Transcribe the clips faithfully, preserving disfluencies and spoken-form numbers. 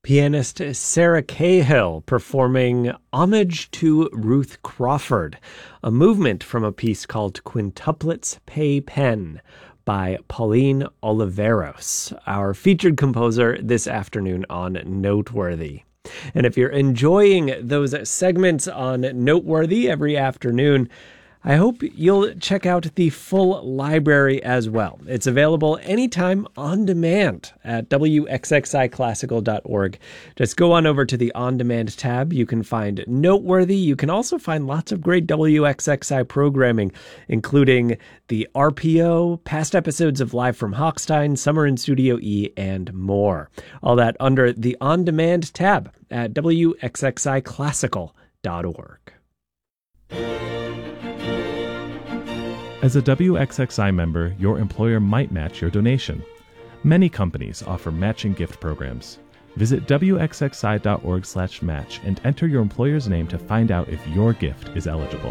Pianist Sarah Cahill performing Homage to Ruth Crawford, a movement from a piece called Quintuplets Pay Pen by Pauline Oliveros, our featured composer this afternoon on Noteworthy. And if you're enjoying those segments on Noteworthy every afternoon, I hope you'll check out the full library as well. It's available anytime on demand at W X X I classical dot org. Just go on over to the On Demand tab. You can find Noteworthy. You can also find lots of great W X X I programming, including the R P O, past episodes of Live from Hochstein, Summer in Studio E, and more. All that under the On Demand tab at W X X I classical dot org. As a W X X I member, your employer might match your donation. Many companies offer matching gift programs. Visit W X X I dot org slash match and enter your employer's name to find out if your gift is eligible.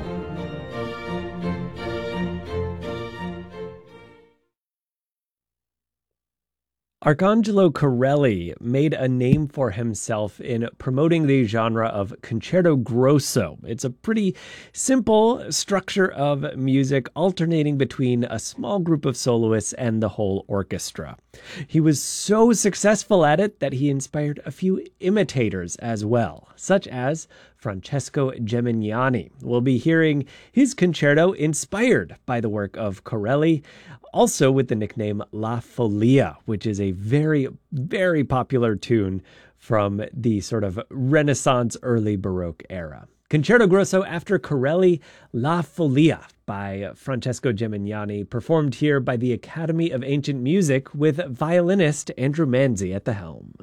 Arcangelo Corelli made a name for himself in promoting the genre of concerto grosso. It's a pretty simple structure of music alternating between a small group of soloists and the whole orchestra. He was so successful at it that he inspired a few imitators as well, such as Francesco Gemignani. We'll be hearing his concerto inspired by the work of Corelli, also with the nickname La Folia, which is a very, very popular tune from the sort of Renaissance, early Baroque era. Concerto Grosso after Corelli, La Folia by Francesco Gemignani, performed here by the Academy of Ancient Music with violinist Andrew Manzi at the helm.